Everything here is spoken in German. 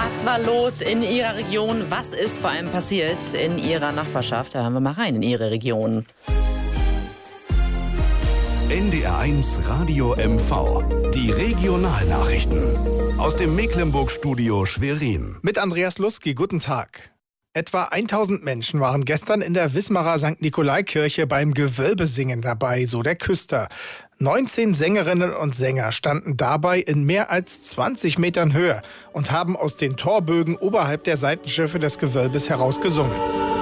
Was war los in Ihrer Region? Was ist vor allem passiert in Ihrer Nachbarschaft? Da hören wir mal rein in Ihre Region. NDR1 Radio MV. Die Regionalnachrichten. Aus dem Mecklenburg-Studio Schwerin. Mit Andreas Lusky, guten Tag. Etwa 1000 Menschen waren gestern in der Wismarer St. Nikolai-Kirche beim Gewölbesingen dabei, so der Küster. 19 Sängerinnen und Sänger standen dabei in mehr als 20 Metern Höhe und haben aus den Torbögen oberhalb der Seitenschiffe des Gewölbes heraus gesungen.